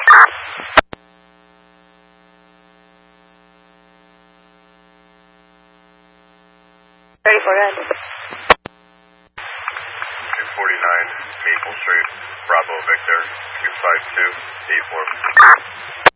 Ready for that. 249 Maple Street, Bravo Victor, 25284.